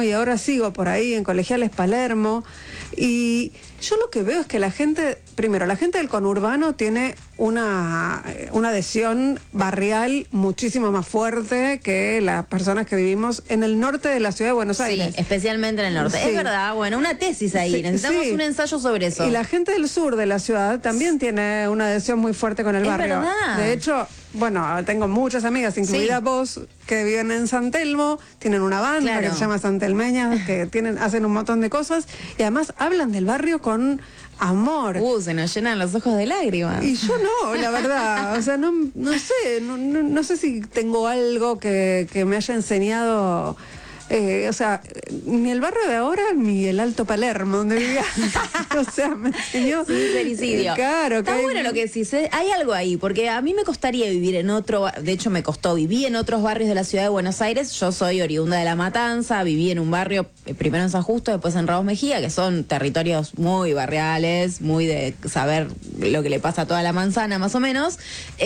y ahora sigo por ahí en Colegiales Palermo, y yo lo que veo es que la gente del conurbano tiene una adhesión barrial muchísimo más fuerte que las personas que vivimos en el norte de la ciudad de Buenos Aires. Sí, especialmente en el norte. Sí. Es verdad, bueno, una tesis ahí. Sí, Necesitamos un ensayo sobre eso. Y la gente del sur de la ciudad también tiene una adhesión muy fuerte con el barrio. Verdad. De hecho, bueno, tengo muchas amigas, incluida vos, que viven en San Telmo, tienen una banda que se llama Santelmeñas, que hacen un montón de cosas y además hablan del barrio con amor. Se nos llenan los ojos de lágrimas. Y yo no, la verdad. O sea, no sé si tengo algo que me haya enseñado. O sea, ni el barrio de ahora ni el Alto Palermo, donde vivía. O sea, me enseñó. Sincericidio. Claro, está bueno lo que decís. Hay algo ahí, porque a mí me costaría vivir en otro. De hecho, me costó. Viví en otros barrios de la ciudad de Buenos Aires. Yo soy oriunda de La Matanza. Viví en un barrio, primero en San Justo, después en Ramos Mejía, que son territorios muy barriales, muy de saber lo que le pasa a toda la manzana, más o menos.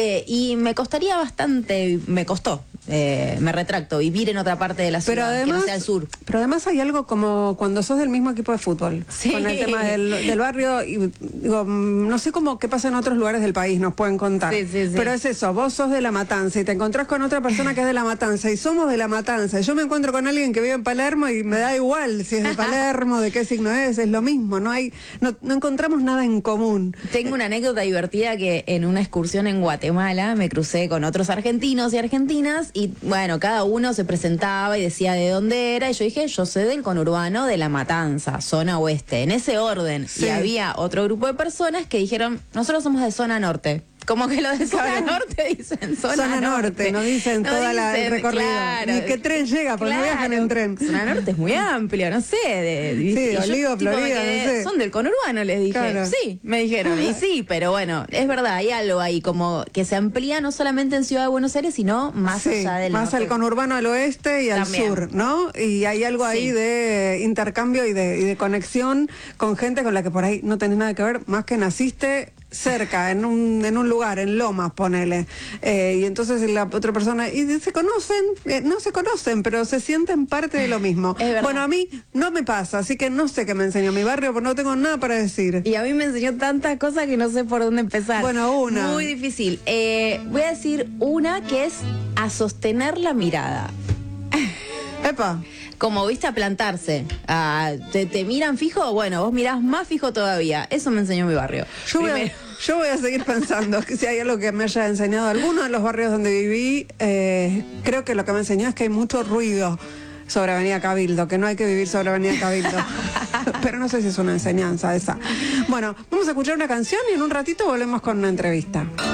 Y me costaría bastante. Me costó. Me retracto, vivir en otra parte de la ciudad, además, que no sea el sur. Pero además hay algo como cuando sos del mismo equipo de fútbol, con el tema del barrio, y digo, no sé qué pasa en otros lugares del país, nos pueden contar. Sí. Pero es eso, vos sos de La Matanza y te encontrás con otra persona que es de La Matanza y somos de La Matanza. Y yo me encuentro con alguien que vive en Palermo y me da igual si es de Palermo, de qué signo es lo mismo, no encontramos nada en común. Tengo una anécdota divertida que en una excursión en Guatemala me crucé con otros argentinos y argentinas. Y bueno, cada uno se presentaba y decía de dónde era. Y yo dije, yo soy del conurbano de La Matanza, zona oeste, en ese orden. Sí. Y había otro grupo de personas que dijeron, nosotros somos de zona norte. Como que lo de zona norte dicen zona norte. No dicen el recorrido. Claro, ni qué tren llega, porque no viajan en tren. Zona norte es muy amplio, no sé. Sí, Olivo, Florida, no sé. Son del conurbano, les dije. Claro. Sí, me dijeron. Y sí, pero bueno, es verdad, hay algo ahí como que se amplía no solamente en Ciudad de Buenos Aires, sino más allá del más norte. al conurbano, al oeste y al sur, ¿no? Y hay algo ahí de intercambio y de conexión con gente con la que por ahí no tenés nada que ver, más que naciste cerca, en un lugar, en Lomas, ponele. Y entonces la otra persona, y se conocen, no se conocen, pero se sienten parte de lo mismo. Bueno, a mí no me pasa, así que no sé qué me enseñó mi barrio, porque no tengo nada para decir. Y a mí me enseñó tantas cosas que no sé por dónde empezar. Bueno, una. Muy difícil. Voy a decir una que es a sostener la mirada. Epa. Como viste, a plantarse. ¿Te miran fijo? Bueno, vos mirás más fijo todavía. Eso me enseñó mi barrio. Yo voy a seguir pensando que si hay algo que me haya enseñado alguno de los barrios donde viví, creo que lo que me enseñó es que hay mucho ruido sobre Avenida Cabildo, que no hay que vivir sobre Avenida Cabildo. Pero no sé si es una enseñanza esa. Bueno, vamos a escuchar una canción y en un ratito volvemos con una entrevista.